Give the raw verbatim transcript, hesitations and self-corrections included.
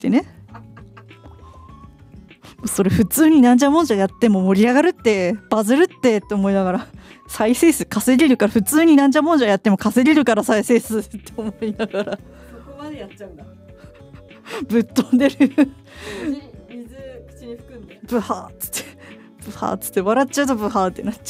ってね、それ普通になんじゃもんじゃやっても盛り上がるってバズるってって思いながら、再生数稼げるから、普通になんじゃもんじゃやっても稼げるから再生数って思いながら、 そこまでやっちゃうんだ。 ぶっ飛んでる水口に含んでブハーっつってブハーっつって笑っちゃうとブハーってなっちゃう。